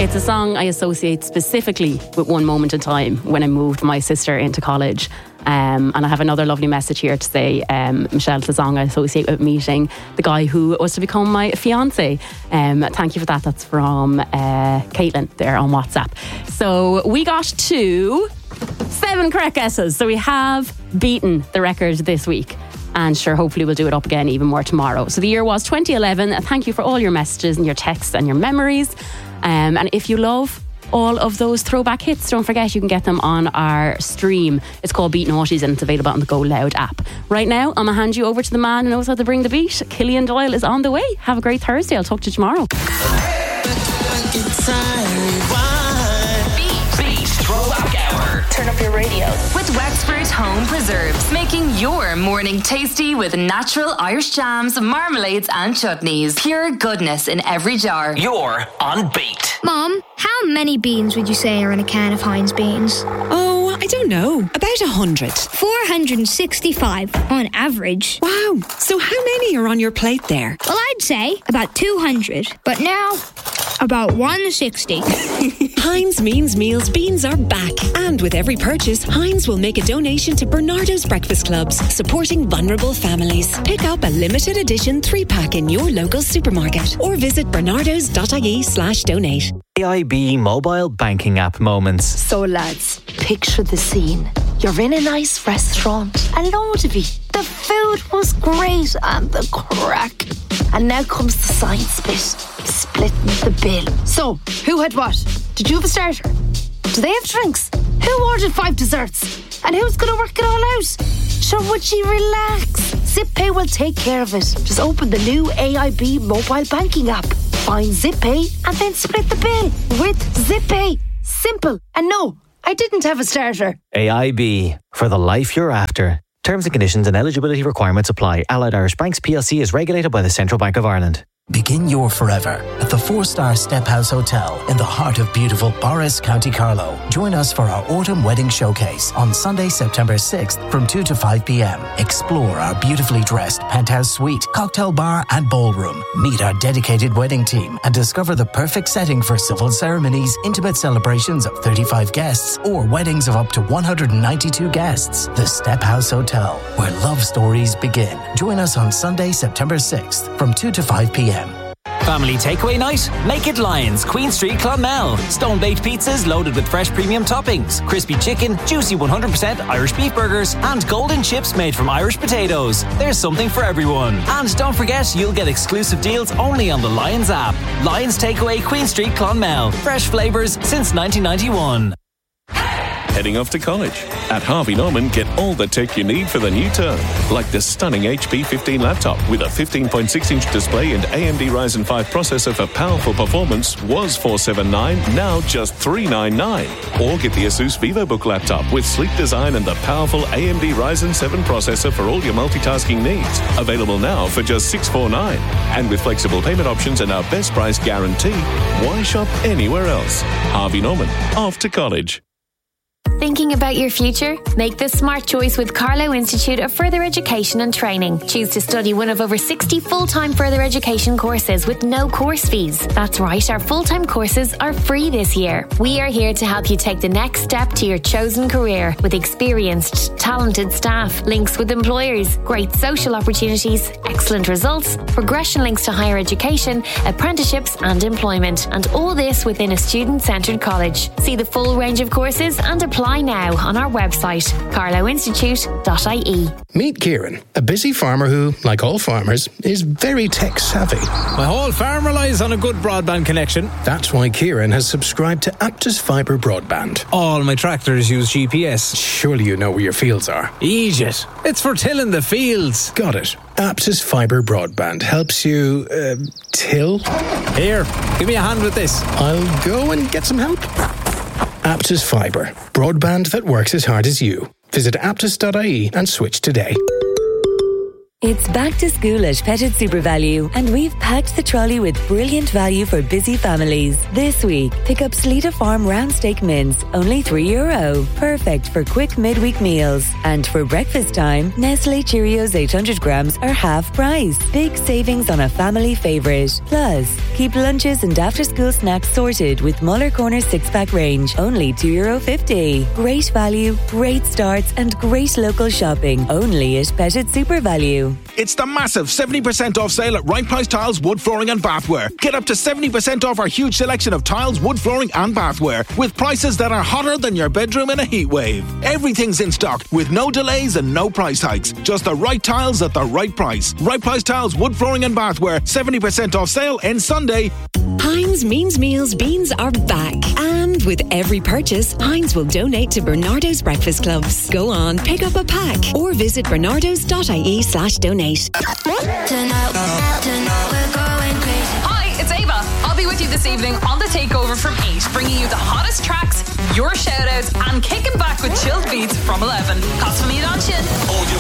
It's a song I associate specifically with one moment in time when I moved my sister into college. And I have another lovely message here to say, Michelle, it's a song I associate with meeting the guy who was to become my fiancé. Thank you for that. That's from Caitlin there on WhatsApp. So we got to 7 correct guesses. So we have beaten the record this week. And sure, hopefully we'll do it up again even more tomorrow. So the year was 2011. Thank you for all your messages and your texts and your memories. And if you love all of those throwback hits, don't forget you can get them on our stream. It's called Beat Naughties and it's available on the Go Loud app. Right now, I'm going to hand you over to the man who knows how to bring the beat. Killian Doyle is on the way. Have a great Thursday. I'll talk to you tomorrow. Beat Throwback Hour. Turn up your radio. With Wexford Home Preserves, making your morning tasty with natural Irish jams, marmalades and chutneys. Pure goodness in every jar. You're on Beat. Mom, how many beans would you say are in a can of Heinz beans? Oh, I don't know. About 100. 465 on average. Wow. So how many are on your plate there? Well, I'd say about 200. But now, about 160. Heinz Means Meals beans are back. And with every purchase, Heinz will make a donation to Bernardo's Breakfast Clubs, supporting vulnerable families. Pick up a limited edition 3-pack in your local supermarket or visit bernardos.ie/donate. AIB mobile banking app moments. So lads, picture the scene. You're in a nice restaurant, a load of it. The food was great and the crack. And now comes the science bit, splitting the bill. So, who had what? Did you have a starter? Do they have drinks? Who ordered 5 desserts? And who's going to work it all out? Sure, would she relax? ZipPay will take care of it. Just open the new AIB mobile banking app. Find ZipPay and then split the bill with ZipPay. Simple. And no, I didn't have a starter. AIB, for the life you're after. Terms and conditions and eligibility requirements apply. Allied Irish Banks PLC is regulated by the Central Bank of Ireland. Begin your forever at the 4-star Step House Hotel in the heart of beautiful Borris, County Carlow. Join us for our Autumn Wedding Showcase on Sunday, September 6th from 2 to 5 p.m. Explore our beautifully dressed penthouse suite, cocktail bar and ballroom. Meet our dedicated wedding team and discover the perfect setting for civil ceremonies, intimate celebrations of 35 guests or weddings of up to 192 guests. The Step House Hotel, where love stories begin. Join us on Sunday, September 6th from 2 to 5 p.m. Family takeaway night? Make it Lions, Queen Street, Clonmel. Stone-baked pizzas loaded with fresh premium toppings, crispy chicken, juicy 100% Irish beef burgers, and golden chips made from Irish potatoes. There's something for everyone. And don't forget, you'll get exclusive deals only on the Lions app. Lions Takeaway, Queen Street, Clonmel. Fresh flavours since 1991. Heading off to college? At Harvey Norman, get all the tech you need for the new term. Like the stunning HP 15 laptop with a 15.6-inch display and AMD Ryzen 5 processor for powerful performance was $479, now just $399. Or get the Asus VivoBook laptop with sleek design and the powerful AMD Ryzen 7 processor for all your multitasking needs. Available now for just $649. And with flexible payment options and our best price guarantee, why shop anywhere else? Harvey Norman, off to college. Thinking about your future? Make the smart choice with Carlow Institute of Further Education and Training. Choose to study one of over 60 full-time further education courses with no course fees. That's right, our full-time courses are free this year. We are here to help you take the next step to your chosen career with experienced, talented staff, links with employers, great social opportunities, excellent results, progression links to higher education, apprenticeships and employment. And all this within a student-centred college. See the full range of courses and apply now on our website, carlowinstitute.ie. Meet Kieran, a busy farmer who, like all farmers, is very tech savvy. My whole farm relies on a good broadband connection. That's why Kieran has subscribed to Aptus Fibre Broadband. All my tractors use GPS. Surely you know where your fields are. Egypt. It's for tilling the fields. Got it. Aptus Fibre Broadband helps you, till? Here, give me a hand with this. I'll go and get some help. Aptus Fibre, broadband that works as hard as you. Visit aptus.ie and switch today. It's back to school at Petted Super Value, and we've packed the trolley with brilliant value for busy families. This week, pick up Sleeta Farm round steak mince, only €3. Perfect for quick midweek meals. And for breakfast time, Nestle Cheerios 800 grams are half price. Big savings on a family favourite. Plus, keep lunches and after-school snacks sorted with Muller Corner 6-pack range, only €2.50. Great value, great starts, and great local shopping, only at Petted Super Value. It's the massive 70% off sale at Right Price Tiles, Wood Flooring and Bathware. Get up to 70% off our huge selection of tiles, wood flooring and bathware, with prices that are hotter than your bedroom in a heat wave. Everything's in stock with no delays and no price hikes. Just the right tiles at the right price. Right Price Tiles, Wood Flooring and Bathware. 70% off sale ends Sunday. Heinz Means Meals beans are back. And with every purchase, Heinz will donate to Bernardo's Breakfast Clubs. Go on, pick up a pack or visit bernardos.ie/donate. Hi, it's Ava. I'll be with you this evening on The Takeover from 8, bringing you the hottest tracks, your shout-outs, and kicking back with chilled beats from 11. That's for me, don't you? All your